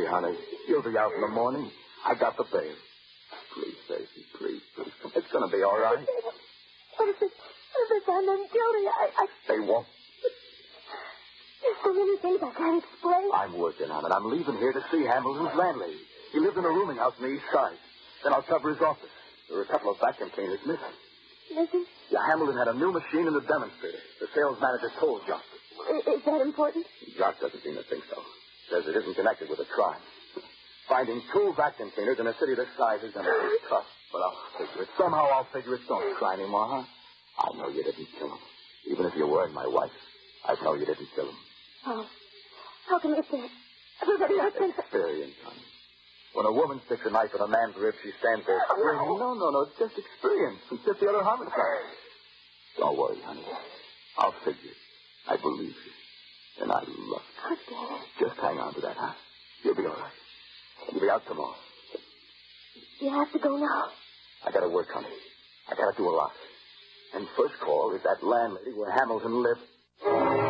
Easy, honey. You'll be out in the morning. I got the bail. Please, Stacy, please. It's going to be all right. What if they find them guilty? They won't. There's so many things I can't explain. I'm working on it. I'm leaving here to see Hamilton's landlady. He lives in a rooming house on the east side. Then I'll cover his office. There are a couple of vacuum cleaners missing. Missing? Yeah, Hamilton had a new machine in the demonstrator. The sales manager told Jock. Is that important? Jock doesn't seem to think so. Says it isn't connected with a crime. Finding 2 vacuum cleaners in a city this size is going to be tough. But I'll figure it. Somehow I'll figure it. Don't cry anymore, huh? I know you didn't kill him. Even if you weren't my wife, I know you didn't kill him. Oh. How can you say it? Everybody else thinks... Experience, honey. When a woman sticks a knife in a man's ribs, she stands there screaming. No. It's just experience. It's just the other homicide. Don't worry, honey. I'll figure it. I believe you. And I love you. Oh, Dad. Just hang on to that, huh? You'll be all right. You'll be out tomorrow. You have to go now. I gotta work, honey. I gotta do a lot. And first call is that landlady where Hamilton lives.